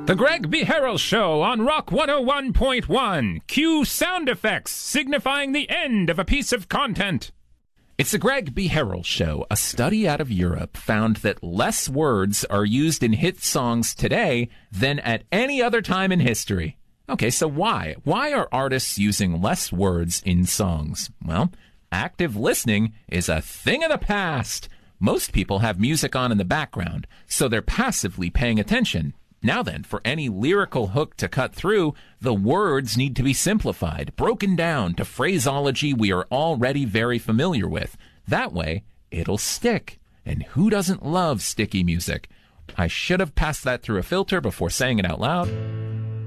The Greg B. Harrell Show on Rock 101.1. Cue sound effects signifying the end of a piece of content. It's the Greg B. Harrell Show. A study out of Europe found that less words are used in hit songs today than at any other time in history. Okay, so why? Why are artists using less words in songs? Well, active listening is a thing of the past. Most people have music on in the background, so they're passively paying attention. Now then, for any lyrical hook to cut through, the words need to be simplified, broken down to phraseology we are already very familiar with. That way, it'll stick. And who doesn't love sticky music? I should have passed that through a filter before saying it out loud.